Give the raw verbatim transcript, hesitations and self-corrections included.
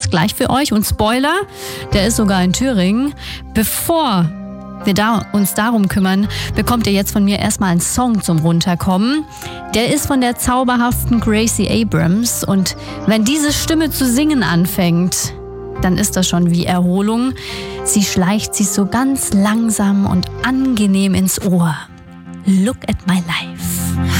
jetzt gleich für euch. Und Spoiler, der ist sogar in Thüringen. Bevor wir da uns darum kümmern, bekommt ihr jetzt von mir erstmal einen Song zum Runterkommen. Der ist von der zauberhaften Gracie Abrams. Und wenn diese Stimme zu singen anfängt, dann ist das schon wie Erholung. Sie schleicht sich so ganz langsam und angenehm ins Ohr. Look at my life.